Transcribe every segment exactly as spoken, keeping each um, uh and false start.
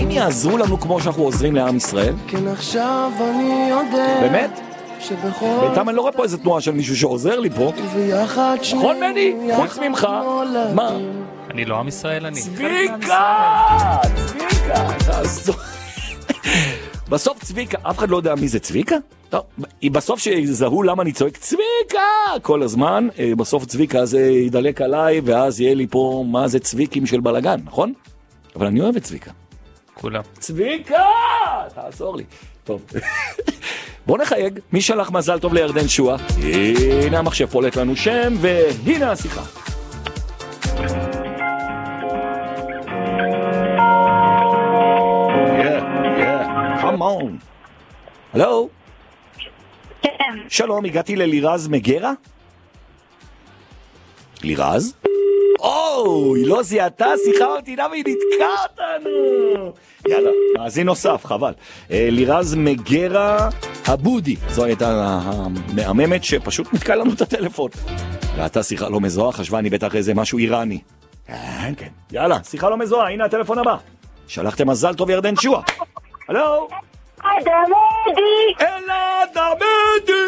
שהם יעזרו לנו כמו שאנחנו עוזרים לעם ישראל? כן, עכשיו אני יודע. באמת? בינתיים אני לא רואה פה איזה תנועה של מישהו שעוזר לי פה. נכון מני? חוץ ממך. מה? אני לא עם ישראל, אני. צביקה! צביקה! תעזור. בסוף צביקה, אף אחד לא יודע מי זה צביקה? טוב, בסוף שיזהו למה אני צועק צביקה כל הזמן, בסוף צביקה הזה ידלק עליי, ואז יהיה לי פה מה זה צביקים של בלגן, נכון? אבל אני אוהב את צביקה. כולם. צביקה! תעזור לי. טוב. בוא נחייג, מי שלח מזל טוב לירדן שואה? הנה המחשב פולט לנו שם, והנה השיחה. Yeah, yeah, come on. הלו? כן. שלום, הגעתי ללירז מגרה? לירז? אוי, לא זיהתה, שיחה אותינה והיא נתקעה אותנו. יאללה, מאזין נוסף, חבל. לירז מגרה הבודי, זו הייתה המאממת שפשוט נתקע לנו את הטלפון. ראתה שיחה לא מזוהה, חשבה אני בטח איזה משהו איראני. כן, כן. יאללה, שיחה לא מזוהה, הנה הטלפון הבא. שלחתם מזל טוב ירדן שואה. הלו? אדמדי! אלעד עמדי!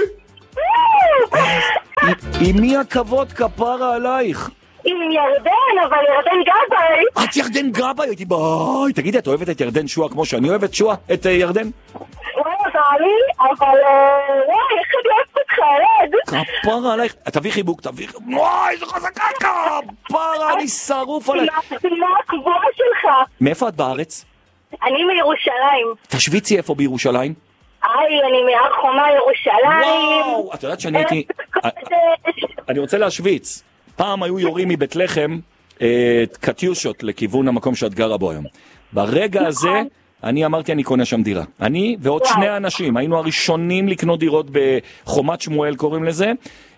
עם מי הכבוד כפרה עלייך? עם ירדן, אבל ירדן גבאי. את ירדן גבאי, הייתי ביי. תגידי, את אוהבת את ירדן שואה כמו שאני אוהבת שואה? את ירדן? לא זעלי, אבל וואי, איך אני אוהבת אותך, אלעד? כפרה עלייך. תביא חיבוק, תביא חיבוק. וואי, איזה חזקה כפרה, אני שרוף עלייך. מה הקבועה שלך? מאיפה את בארץ? אני מירושלים. תשוויצי איפה בירושלים? היי, אני מהר חומה ירושלים. וואו, את יודעת שאני הייתי... אני רוצה להשוויץ. פעם היו יורים מבית לחם קטיושות לכיוון המקום שאת גרה בו היום. ברגע הזה אני אמרתי אני קונה שם דירה. אני ועוד שני אנשים היינו הראשונים לקנות דירות בחומת שמואל קוראים לזה.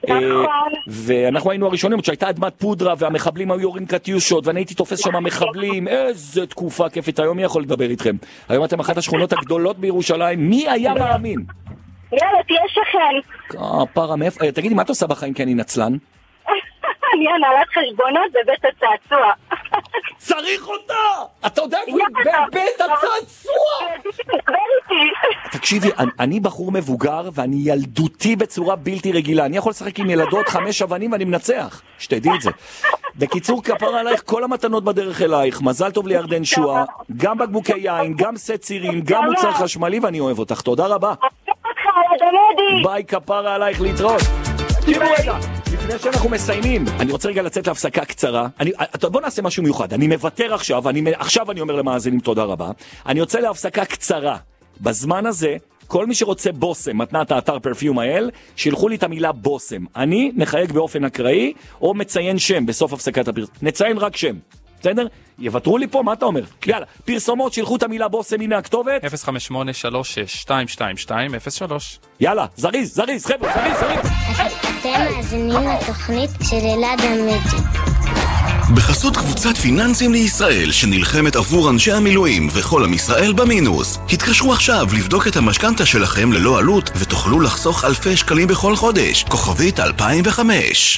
ואנחנו היינו הראשונים שהייתה אדמת פודרה והמחבלים היו יורים קטיושות ואני הייתי תופס שם מחבלים. איזה תקופה כיפית, היום מי יכול לדבר איתכם? היום אתם אחת השכונות הגדולות בירושלים. מי היה מאמין? יאללה, תהיה שכן. פרה, מאיפה? תגידי, מה את עושה בחיים כי אני נצלן? אני הנהלת חשבונות בבית הצעצוע. צריך אותה! אתה יודע איפה היא? בבית הצעצוע! תקשיבי, אני בחור מבוגר ואני ילדותי בצורה בלתי רגילה. אני יכול לשחק עם ילדות חמש אבנים ואני מנצח. שתדעי את זה. בקיצור, כפרה עלייך, כל המתנות בדרך אלייך. מזל טוב לירדן שואה. גם בקבוקי יין, גם סט צירים, גם מוצר חשמלי, ואני אוהב אותך. תודה רבה. ביי, כפרה עלייך, להתראות. תראו רגע, לפני שאנחנו מסיימים, אני רוצה רגע לצאת להפסקה קצרה. אני, בוא נעשה משהו מיוחד. אני מוותר עכשיו, אני, עכשיו אני אומר למאזינים תודה רבה. אני יוצא להפסקה קצרה. בזמן הזה, כל מי שרוצה בוסם, מתנת האתר פרפיום האל, שילחו לי את המילה בוסם. אני מחייג באופן אקראי, או מציין שם בסוף הפסקת הפרסום. נציין רק שם. בסדר? יוותרו לי פה, מה אתה אומר? יאללה, פרסומות, שילחו את המילה בוסם, הנה הכתובת. אפס חמש שמונה שלוש שש שתיים שתיים שתיים אפס שלוש. יאללה, זריז, זריז, חבר'ה, זריז, זריז. אתם מאזינים לתוכנית של אלעד עמדי. בחסות קבוצת פיננסים לישראל שנלחמת עבור אנשי המילואים וכל עם ישראל במינוס. התקשרו עכשיו לבדוק את המשכנתה שלכם ללא עלות ותוכלו לחסוך אלפי שקלים בכל חודש. כוכבית אלפיים וחמש.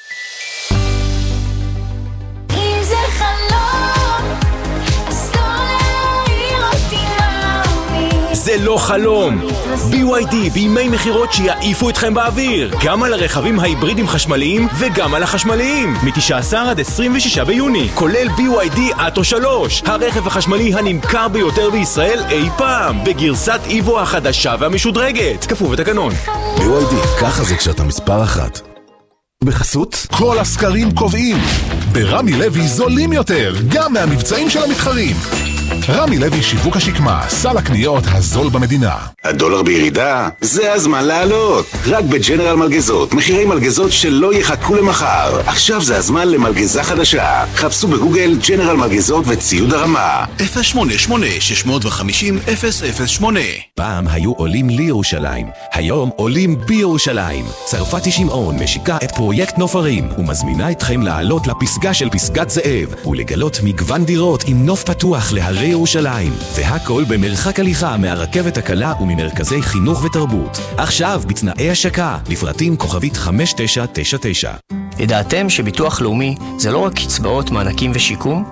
זה לא חלום. בי וואי די בימי מחירות שיעיפו אתכם באוויר, גם על הרכבים ההיברידים חשמליים וגם על החשמליים, מ-תשעה עשר עד עשרים ושישה ביוני, כולל בי וואי די אטו שלוש, הרכב החשמלי הנמכר ביותר בישראל אי פעם, בגרסת איבו החדשה והמשודרגת, כפוף ותקנון. בי וואי די, ככה זה כשאתה מספר אחת. בחסות כל הסקרים קובעים ברמי לוי זולים יותר, גם מהמבצעים של המתחרים. רמי לוי שיווק השקמה, סל הקניות הזול במדינה. הדולר בירידה? זה הזמן לעלות. רק בג'נרל מלגזות, מחירי מלגזות שלא יחכו למחר. עכשיו זה הזמן למלגזה חדשה. חפשו בגוגל ג'נרל מלגזות וציוד הרמה. אפס שמונה שמונה שש חמש אפס אפס אפס שמונה. פעם היו עולים לירושלים, היום עולים בירושלים. צרפתי שמעון משיקה את פרויקט נופרים ומזמינה אתכם לעלות לפסגה של פסגת זאב ולגלות מגוון דירות עם נוף פתוח להרי ירושלים, והכל במרחק הליכה מהרכבת הקלה וממרכזי חינוך ותרבות. עכשיו בתנאי השקה, לפרטים כוכבית חמש תשע תשע תשע. ידעתם שביטוח לאומי זה לא רק קצבאות, מענקים ושיקום?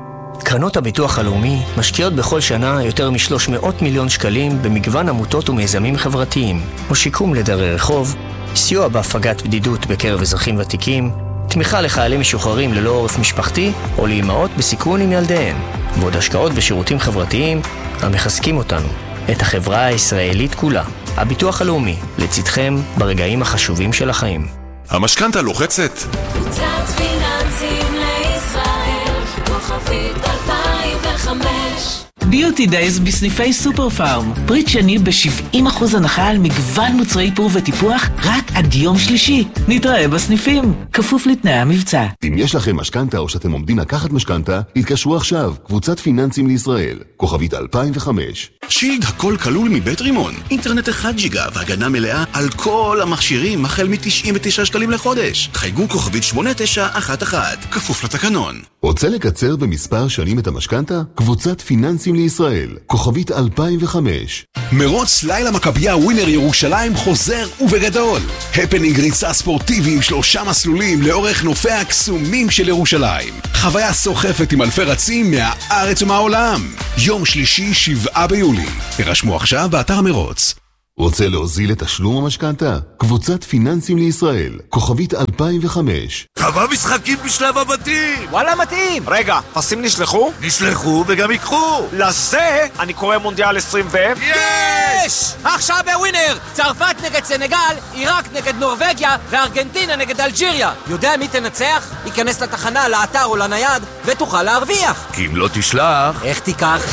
קרנות הביטוח הלאומי משקיעות בכל שנה יותר מ-שלוש מאות מיליון שקלים במגוון עמותות ומיזמים חברתיים, או שיקום לדרי רחוב, סיוע בהפגת בדידות בקרב אזרחים ותיקים, תמיכה לחיילים משוחררים ללא עורף משפחתי או לאימהות בסיכון עם ילדיהן, ועוד השקעות בשירותים חברתיים המחזקים אותנו, את החברה הישראלית כולה. הביטוח הלאומי, לצדכם ברגעים החשובים של החיים. המשכנתה לוחצת? קבוצת פיננסים לישראל, כוכבית אלפיים וחמש. ביוטי דייז בסניפי סופר פארם. ברית שני ב-שבעים אחוז הנחה על מגוון מוצרי איפור וטיפוח רק עד יום שלישי. נתראה בסניפים, כפוף לתנאי המבצע. אם יש לכם משכנתה או שאתם עומדים לקחת משכנתה, התקשרו עכשיו, קבוצת פיננסים לישראל, כוכבית אלפיים וחמש. שילד הכל כלול מבית רימון. אינטרנט אחד ג'יגה והגנה מלאה על כל המכשירים החל מ-תשעים ותשעה שקלים לחודש. חייגו כוכבית שמונה תשע אחת אחת, כפוף לתקנון. רוצה לקצר במספר שנים את המשכנתה? קבוצת פיננסים לישראל, כוכבית אלפיים וחמש. מרוץ לילה מכבייה ווינר ירושלים חוזר ובגדול. הפנינג ריצה ספורטיבי עם שלושה מסלולים לאורך נופיה הקסומים של ירושלים. חוויה סוחפת עם אלפי רצים מהארץ ומהעולם. יום שלישי שבעה ביולי. הרשמו עכשיו באתר המרוץ. רוצה להוזיל את תשלום המשכנתה? קבוצת פיננסים לישראל, כוכבית אלפיים וחמש. כמה משחקים בשלב הבתים! וואלה מתאים! רגע, פסים נשלחו? נשלחו וגם יקחו! לזה אני קורא מונדיאל עשרים ו... יש! עכשיו בווינר! צרפת נגד סנגל, עיראק נגד נורווגיה וארגנטינה נגד אלג'יריה. יודע מי תנצח? ייכנס לתחנה, לאתר או לנייד ותוכל להרוויח. כי אם לא תשלח... איך תיקח?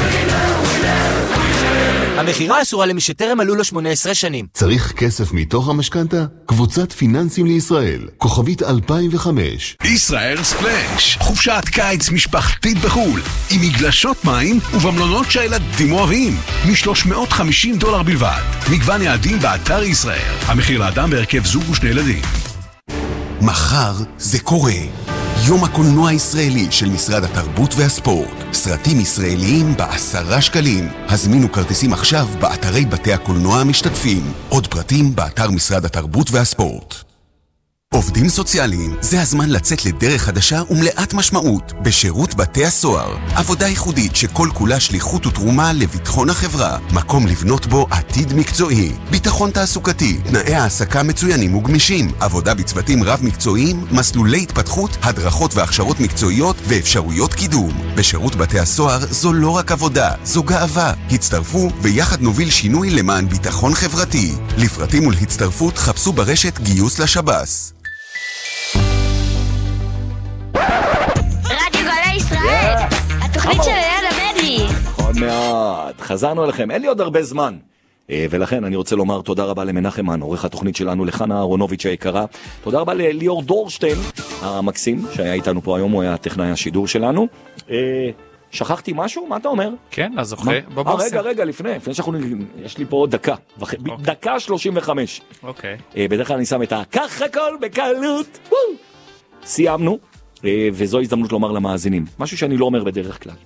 המחירה אסורה למי שטרם מלאו לו שמונה עשרה שנים. צריך כסף מתוך המשכנתה? קבוצת פיננסים לישראל, כוכבית אלפיים וחמש. ישראל ספלאש, חופשת קיץ משפחתית בחול, עם מגלשות מים ובמלונות שהילדים אוהבים, מ-שלוש מאות וחמישים דולר בלבד. מגוון יעדים באתר ישראל. המחיר לאדם בהרכב זוג ושני ילדים. מחר זה קורה. יום הקולנוע הישראלי של משרד התרבות והספורט. סרטים ישראליים בעשרה שקלים. הזמינו כרטיסים עכשיו באתרי בתי הקולנוע המשתתפים. עוד פרטים באתר משרד התרבות והספורט. עובדים סוציאליים, זה הזמן לצאת לדרך חדשה ומלאת משמעות בשירות בתי הסוהר. עבודה ייחודית שכל כולה שליחות ותרומה לביטחון החברה. מקום לבנות בו עתיד מקצועי. ביטחון תעסוקתי, תנאי העסקה מצוינים וגמישים. עבודה בצוותים רב מקצועיים, מסלולי התפתחות, הדרכות והכשרות מקצועיות ואפשרויות קידום. בשירות בתי הסוהר זו לא רק עבודה, זו גאווה. הצטרפו ויחד נוביל שינוי למען ביטחון חברתי. לפרטים ולהצטרפות חפשו ברשת גיוס לשב"ס. רדיו גלי ישראל, התוכנית של ליד הבדואי. נכון מאוד, חזרנו אליכם, אין לי עוד הרבה זמן, ולכן אני רוצה לומר תודה רבה למנחם מן, עורך התוכנית שלנו, לחנה אהרונוביץ' היקרה, תודה רבה לליאור דורשטיין המקסים שהיה איתנו פה היום, הוא היה טכנאי השידור שלנו. שכחתי משהו? מה אתה אומר? כן, אז זוכה בבוסם. רגע, רגע, לפני, לפני שאנחנו, יש לי פה עוד דקה, דקה שלושים וחמש. אוקיי. בדרך כלל אני שם את ה... כך הכל בקלות. סיימנו, וזו הזדמנות לומר למאזינים, משהו שאני לא אומר בדרך כלל.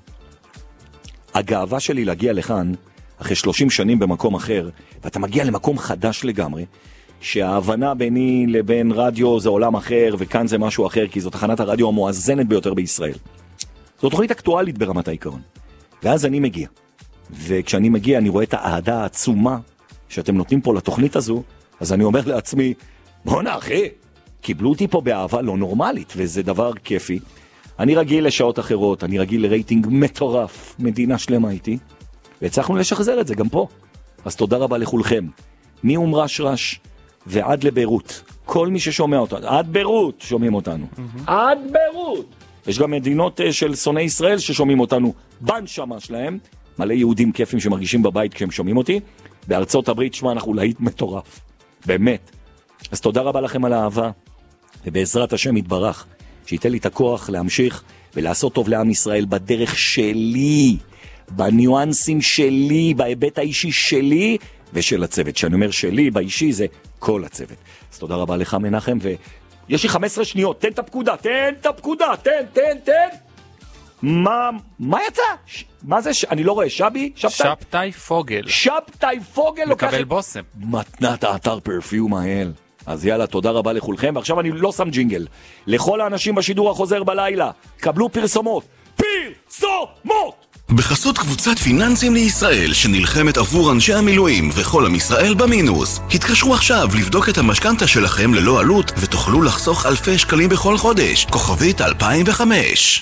הגאווה שלי להגיע לכאן, אחרי שלושים שנים במקום אחר, ואתה מגיע למקום חדש לגמרי, שההבנה ביני לבין רדיו זה עולם אחר, וכאן זה משהו אחר, כי זו תחנת הרדיו המואזנת ביותר בישראל. זו תוכנית אקטואלית ברמת העיקרון. ואז אני מגיע. וכשאני מגיע אני רואה את האהדה העצומה שאתם נותנים פה לתוכנית הזו, אז אני אומר לעצמי, בוא נאחי, קיבלו אותי פה באהבה לא נורמלית, וזה דבר כיפי. אני רגיל לשעות אחרות, אני רגיל לרייטינג מטורף, מדינה שלמה איתי, והצלחנו לשחזר את זה גם פה. אז תודה רבה לכולכם. מאום רש רש ועד לביירות. כל מי ששומע אותנו, עד ביירות שומעים אותנו. Mm-hmm. עד ביירות. יש גם מדינות של שונאי ישראל ששומעים אותנו בנשמה שלהם. מלא יהודים כיפים שמרגישים בבית כשהם שומעים אותי. בארצות הברית, שמה, אנחנו להיט מטורף. באמת. אז תודה רבה לכם על האהבה. ובעזרת השם יתברך, שייתן לי את הכוח להמשיך ולעשות טוב לעם ישראל בדרך שלי, בניואנסים שלי, בהיבט האישי שלי ושל הצוות. שאני אומר שלי, באישי, זה כל הצוות. אז תודה רבה לך מנחם, ויש לי חמש עשרה שניות, תן את הפקודה, תן את הפקודה, תן, תן, תן. מה, מה יצא? ש... מה זה? ש... אני לא רואה, שבי? שבתאי? שבתאי פוגל. שבתאי פוגל לוקח... מקבל בוסם. מתנת האתר פרפיום האל. אז יאללה, תודה רבה לכולכם, ועכשיו אני לא שם ג'ינגל. לכל האנשים בשידור החוזר בלילה, קבלו פרסומות. פיר! פרסומות! בחסות קבוצת פיננסים לישראל שנלחמת עבור אנשי המילואים וכל עם ישראל במינוס. התקשרו עכשיו לבדוק את המשכנתה שלכם ללא עלות ותוכלו לחסוך אלפי שקלים בכל חודש. כוכבית אלפיים וחמש.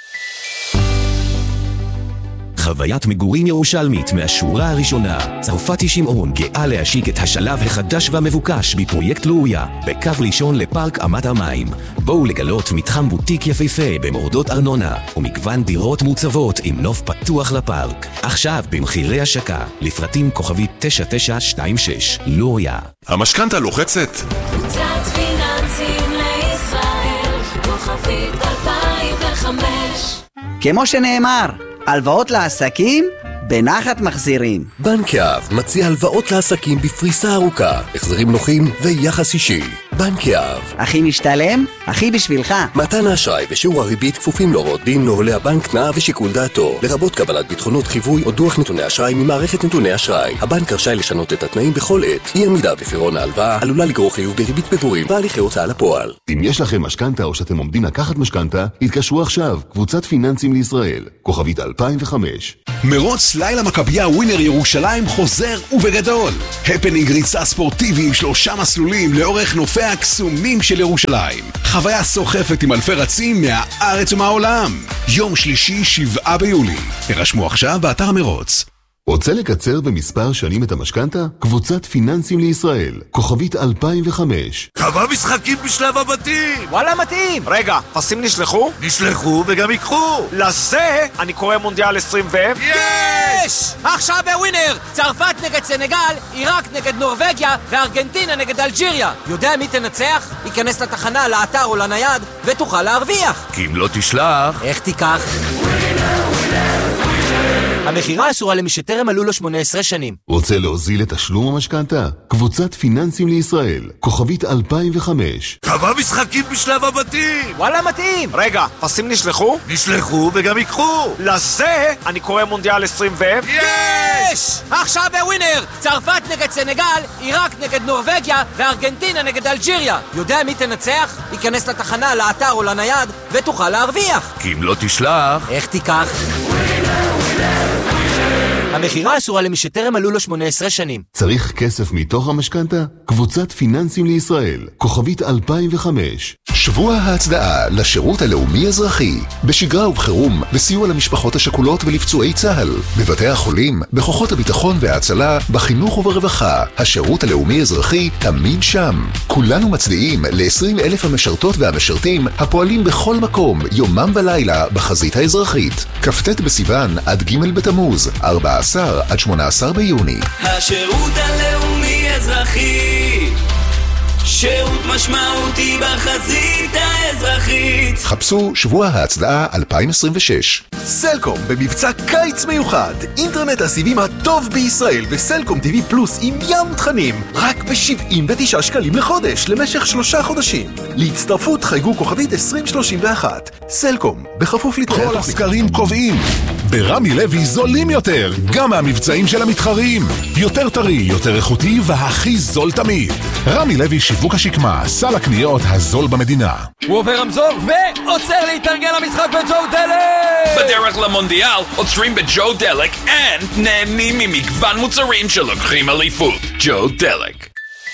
חוויית מגורים ירושלמית מהשורה הראשונה. צרפתי שמעון גאה להשיק את השלב החדש והמבוקש בפרויקט לוריה, בקו ראשון לפארק עמת המים. בואו לגלות מתחם בוטיק יפהפה במורדות ארנונה, ומגוון דירות מוצבות עם נוף פתוח לפארק. עכשיו במחירי השקה, לפרטים כוכבית תשע תשע שתיים שש. לוריה. המשכנתה לוחצת? קבוצת פיננסים לישראל, כוכבית אלפיים וחמש. כמו שנאמר, הלוואות לעסקים בנחת מחזירים. בנק יהב מציע הלוואות לעסקים בפריסה ארוכה, החזרים נוחים ויחס אישי. בנק יהב. הכי משתלם, הכי בשבילך. מתן האשראי ושיעור הריבית כפופים להוראות דין, נוהלי הבנק, תנאיו ושיקול דעתו, לרבות קבלת ביטחונות חיווי או דוח נתוני אשראי ממערכת נתוני אשראי. הבנק רשאי לשנות את התנאים בכל עת. אי עמידה בפירעון ההלוואה עלולה לגרור חיוב בריבית פיגורים והליכי הוצאה לפועל. אם יש לכם משכנתה או שאתם עומדים לקחת משכנתה, התקשרו עכשיו. קבוצת פיננסים לישראל, כוכבית אלפיים וחמש. מרוץ לילה מכבייה ווינר ירושלים חוזר ובגדול. הפנינג ריצה ספורטיבי עם שלושה מסלולים לאורך נופי הקסומים של ירושלים. חוויה סוחפת עם אלפי רצים מהארץ ומהעולם. יום שלישי שבעה ביולי. הרשמו עכשיו באתר המרוץ. רוצה לקצר במספר שנים את המשכנתה? קבוצת פיננסים לישראל, כוכבית אלפיים וחמש. כמה משחקים בשלב הבתים! וואלה מתאים! רגע, פסים נשלחו? נשלחו וגם ייקחו! לזה אני קורא מונדיאל עשרים ו... יש! עכשיו בווינר! צרפת נגד סנגל, עיראק נגד נורווגיה וארגנטינה נגד אלג'יריה. יודע מי תנצח? ייכנס לתחנה, לאתר או לנייד ותוכל להרוויח. כי אם לא תשלח... איך תיקח? המחירה אסורה למי שטרם מלאו לו שמונה עשרה שנים. רוצה להוזיל את תשלום המשכנתה? קבוצת פיננסים לישראל, כוכבית אלפיים וחמש. כמה משחקים בשלב הבתים! וואלה מתאים! רגע, פסים נשלחו? נשלחו וגם ייקחו! לזה אני קורא מונדיאל עשרים ו... יש! עכשיו בווינר! צרפת נגד סנגל, עיראק נגד נורווגיה וארגנטינה נגד אלג'יריה. יודע מי תנצח? ייכנס לתחנה, לאתר או לנייד ותוכל להרוויח. כי אם לא תשלח... איך תיקח? המחירה אסורה למי שטרם מלאו לו שמונה עשרה שנים. צריך כסף מתוך המשכנתה? קבוצת פיננסים לישראל, כוכבית אלפיים וחמש. שבוע ההצדעה לשירות הלאומי אזרחי, בשגרה ובחירום, בסיוע למשפחות השכולות ולפצועי צה"ל, בבתי החולים, בכוחות הביטחון וההצלה, בחינוך וברווחה. השירות הלאומי אזרחי תמיד שם. כולנו מצדיעים ל-עשרים אלף המשרתות והמשרתים הפועלים בכל מקום, יומם ולילה, בחזית האזרחית. כ"ט בסיוון עד ג' בתמוז, ארבעה עשר עד שמונה עשר ביוני. השירות הלאומי אזרחי, שירות משמעותי בחזית האזרחית. חפשו שבוע ההצדעה אלפיים עשרים ושש. סלקום במבצע קיץ מיוחד, אינטרנט הסיבים הטוב בישראל וסלקום טיווי פלוס עם ים תכנים, רק ב-שבעים ותשעה שקלים לחודש למשך שלושה חודשים. להצטרפות חייגו כוכבית עשרים שלושים ואחת. סלקום, בכפוף לתנאי כל הסקרים קובעים, ברמי לוי זולים יותר, גם מהמבצעים של המתחרים. יותר טרי, יותר איכותי והכי זול תמיד. רמי לוי שיווק השקמה, סל הקניות הזול במדינה. הוא עובר רמזור ועוצר להתארגן למשחק בג'ו דלק! בדרך למונדיאל עוצרים בג'ו דלק and נהנים ממגוון מוצרים שלוקחים אליפות. ג'ו דלק.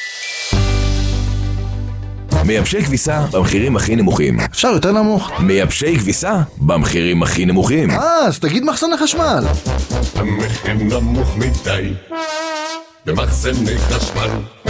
מייבשי כביסה במחירים הכי נמוכים. אפשר יותר נמוך? מייבשי כביסה במחירים הכי נמוכים. אה, אז תגיד מחסן החשמל. המחיר נמוך מדי במחסני חשמל.